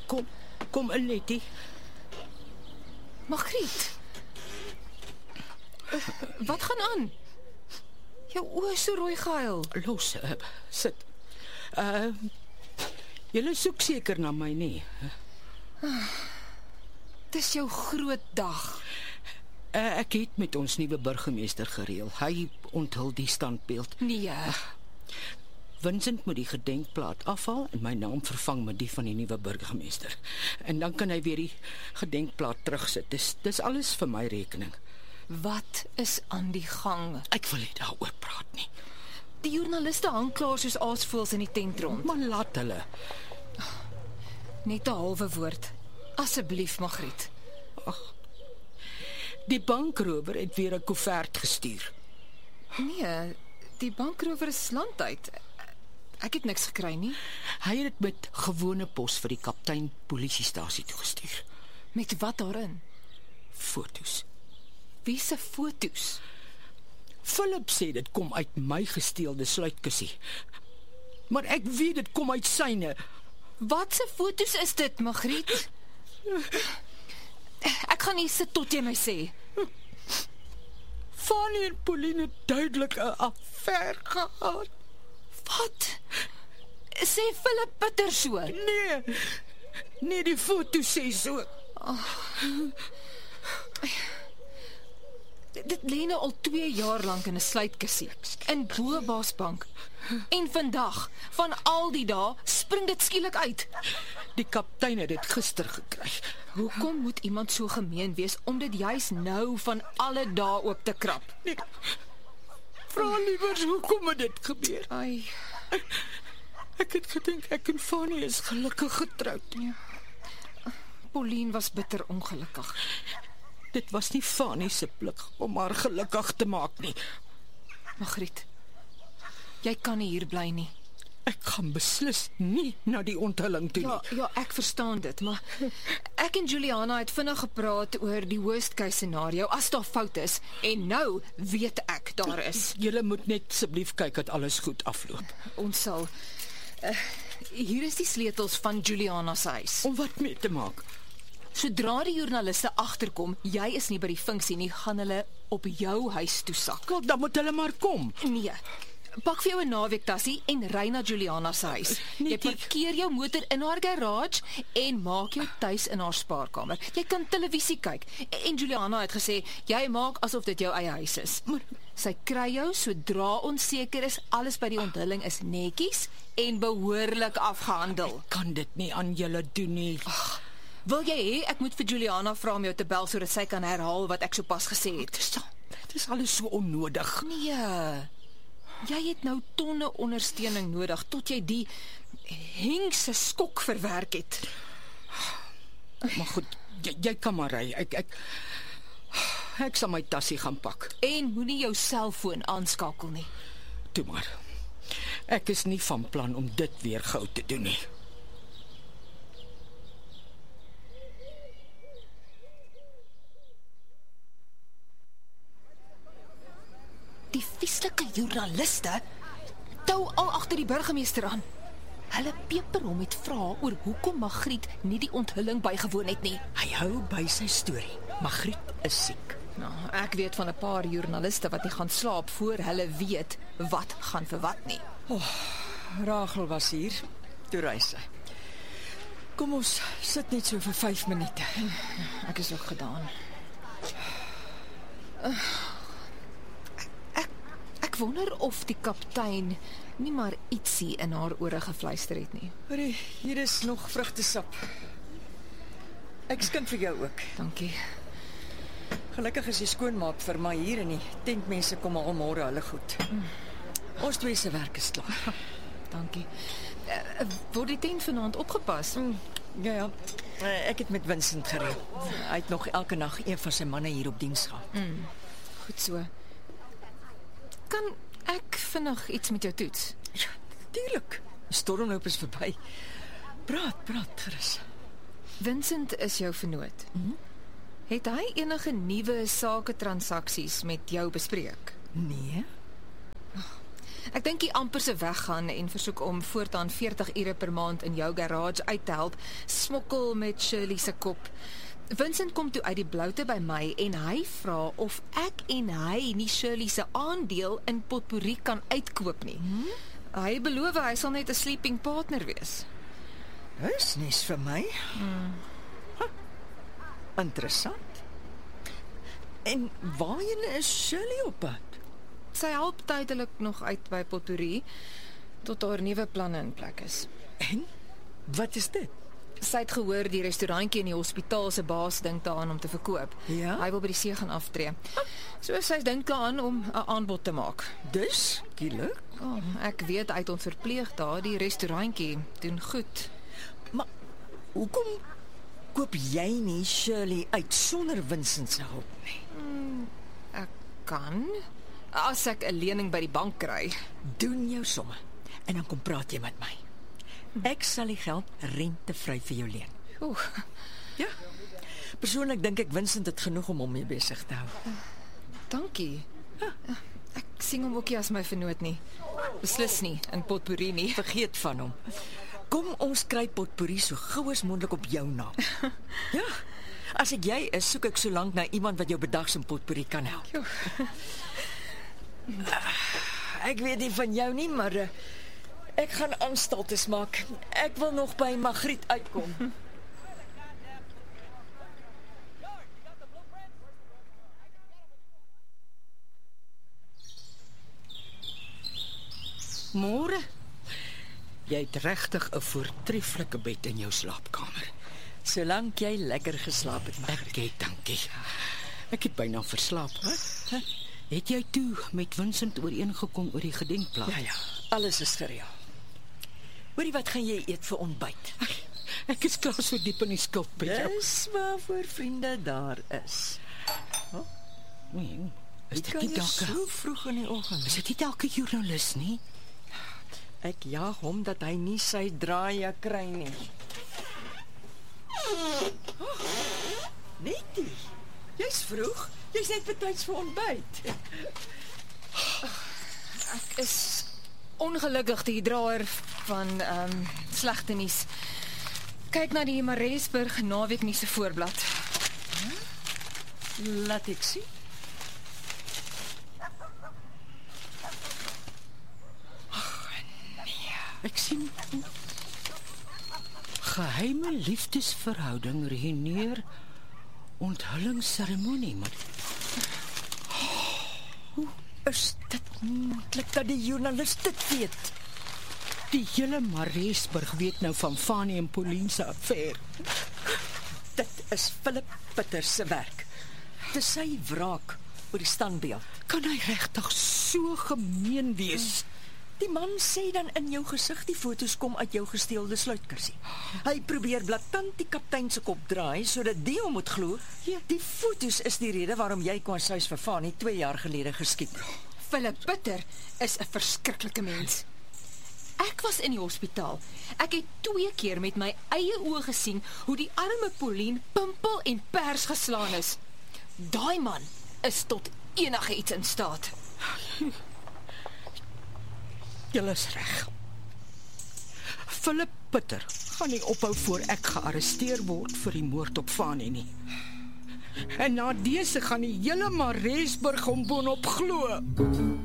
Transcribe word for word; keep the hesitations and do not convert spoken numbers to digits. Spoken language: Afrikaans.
Kom, kom in, Letty. Margriet. Uh, wat gaan aan? Jou oë is so rooi gehuil. Los, uh, sit. Uh, Julle soek seker na my, nie? Dis jou groot dag. Uh, ek het met ons nuwe burgemeester gereël. Hy onthul die standbeeld. Nee. Vincent moet die gedenkplaat afhaal en my naam vervang met die van die nuwe burgemeester. En dan kan hy weer die gedenkplaat terugsit. Dis, dis alles vir my rekening. Wat is aan die gang? Ek wil nie daaroor praat nie. Die joernaliste hang klaar soos aasvoëls in die tent rond. Maar laat hulle. Net 'n halwe woord. Asseblief, Margriet. Ag. Die bankrower het weer 'n koevert gestuur. Nee, die bankrower is landuit. Ek het niks gekry nie. Hy het dit met gewone pos vir die kaptein polisiestasie toegestuur. Met wat daarin? Foto's. Wie se foto's? Philip sê dit kom uit my gesteelde sluitkussie. Maar ek weet dit kom uit syne. Wat se foto's is dit, Margriet? Ek gaan hier sit tot jy my sê. Fanny en Pauline het duidelik 'n affair gehad. Wat? Sê Philip bitter so? Nee. Nee, die foto sê so. Oh. Dit lê nou al twee jaar lank in 'n sluitkussie in Bobaasbank. En vandag, van al die dae, spring dit skielik uit. Die kaptein het dit gister gekry. Hoekom moet iemand so gemeen wees om dit juis nou van alle dae oop te krap? Nee. Vra liewer hoekom het dit gebeur? Ai. Ek het gedink ek en Fanny is gelukkig getroud. Ja. Pauline was bitter ongelukkig. Dit was nie Fanny se plek om haar gelukkig te maak nie. Margriet, jy kan nie hier bly nie. Ek gaan beslis nie na die onthulling toe nie. Ja, ja, ek verstaan dit, maar ek en Juliana het vinnig gepraat oor die worst case scenario as daar fout is en nou weet ek daar is. Julle moet net asseblief kyk dat alles goed afloop. Ons sal uh, hier is die sleutels van Juliana se huis. Om wat mee te maak? Sodra die joernaliste agterkom, jy is nie by die funksie nie, gaan hulle op jou huis toe sak. Wel, dan moet hulle maar kom. Nee. Pak vir jou 'n naweektassie en ry na Juliana se huis. Nee, jy parkeer jou motor in haar garage en maak jou tuis in haar spaarkamer. Jy kan televisie kyk. En Juliana het gesê jy maak asof dit jou eie huis is. Maar sy kry jou sodra ons seker is alles by die onthulling is netjies en behoorlik afgehandel. Ek kan dit nie aan julle doen nie. Ag, wil jy hê ek moet vir Juliana vra om jou te bel sodat sy kan herhaal wat ek sopas gesê het? Dit is alles so onnodig. Nee. Jy het nou tonne ondersteuning nodig tot jy die hengse skok verwerk het. Maar goed, jy, jy kan maar ry. Ek ek ek sal my tassie gaan pak. En moenie jou selfoon aanskakel nie. Toe maar. Ek is nie van plan om dit weer gou te doen nie. Die vieslike joernaliste tou al agter die burgemeester aan. Hulle peper hom met vrae oor hoekom Margriet nie die onthulling bygewoon het nie. Hy hou by sy storie. Margriet is siek. Nou, ek weet van 'n paar joernaliste wat nie gaan slaap voor hulle weet wat gaan vir wat nie. Oh, Rachel was hier. Toe reis sy. Kom ons sit net so vir vyf minute. Ek is ook gedaan. Uh, Ek wonder of die kaptein nie maar ietsie in haar ore gefluister het nie. Hoorie, hier is nog vrugtesap. Ek skink vir jou ook. Dankie. Gelukkig is die skoonmaak vir my hier en die tentmense kom al môre hulle goed. Mm. Ons twee se werk is klaar. Dankie. Uh, word die tent vanaand opgepas? Mm. Ja ja. Uh, ek het met Vincent gereël. Hy het nog elke nag een van sy manne hier op diens gehad. Mm. Goed so. Kan ek vinnig iets met jou toets? Ja, tuurlik. Die stormloop is verby. Praat, praat gerus. Vincent is jou vernoot. Mm-hmm. Het hy enige nuwe sake transaksies met jou bespreek? Nee. Oh, Ek dink hy amper se weggaan en versoek om voortaan veertig ure per maand in jou garage uit te help, smokkel met Shirley se kop. Vincent kom toe uit die bloute by my en hy vra of ek en hy nie Shirley se aandeel in Potpourri kan uitkoop nie. Hmm? Hy beloof hy sal net 'n sleeping partner wees. Dis niks vir my. Hmm. Huh. Interessant. En waarheen is Shirley op pad? Sy help tydelik nog uit by Potpourri tot haar nuwe planne in plek is. En wat is dit? Sy het gehoor die restaurantjie in die hospitaal se baas dink daaraan om te verkoop. Ja? Hy wil by die see gaan aftree. So sy dink daaraan om 'n aanbod te maak. Dus, skielik? Oh, ek weet uit ons verpleeg daar, die restaurantjie doen goed. Maar hoekom koop jy nie Shirley uit sonder Vincent se hulp nie? Hmm, ek kan as ek 'n lening by die bank kry. Doen jou somme en dan kom praat jy met my. Ek sal die geld rentevry vir jou leen. Oeh. Ja. Persoonlik dink ek Vincent het genoeg om hom mee besig te hou. Dankie. Huh. Ek sien hom ook nie as my vernoot nie. Beslis nie in Potpourri nie. Vergeet van hom. Kom ons kry Potpourri so gou as moontlik op jou naam. Ja. As ek jy is, soek ek so lank na iemand wat jou bedags in Potpourri kan help. Ek weet nie van jou nie, maar uh, ek gaan aanstaltes maak. Ek wil nog by Magriet uitkom. Môre. Jy het regtig 'n voortreffelike bed in jou slaapkamer. Solank jy lekker geslaap het, Magriet. Ek het dankie. Ek het byna verslaap. Wat? Huh? Het jy toe met Vincent ooreengekom oor die gedenkplaat? Ja ja, alles is gereël. Hoorie, wat gaan jy eet vir ontbyt? Ek, ek is klaar so diep in die skuld by jou. Dis waarvoor vriende daar is. Oh? Nee, is dit kan nie jy dalk so vroeg in die oggend? Is dit nie dalk 'n joernalis nie? Ek jaag hom dat hy nie sy draaie kry nie. Oh, Nettie, jy's vroeg. Jy's net betyds vir ontbyt. Ek is ongelukkig die draer van ehm um, slegte nuus. Kyk na die Maresburg naweeknuus se voorblad. Huh? Laat ek sien. Ek sien geheime liefdesverhouding reuneer onthullingsseremonie, maar hoe is dit moontlik dat die joernalis dit weet? Die hele Maresburg weet nou van Fanny en Pauline se affair. Dit is Philip Pitter se werk. Dis sy wraak oor die standbeeld. Kan hy regtig so gemeen wees? Die man sê dan in jou gesig die foto's kom uit jou gesteelde sluitkursie. Hy probeer blaatant die kaptein se kop draai sodat die hom moet glo. Ja. Die foto's is die rede waarom jy Kwanshuis vir Fanny twee jaar gelede geskiet. Philip Pitter is 'n verskriklike mens. Ek was in die hospitaal. Ek het twee keer met my eie oë gesien hoe die arme Pauline pimpel en pers geslaan is. Daai man is tot enige iets in staat. Jy is reg. Philip Pitter gaan nie ophou voor ek gearresteer word vir die moord op Fanny nie. En na dese gaan die hele Maresburg hom boonop glo.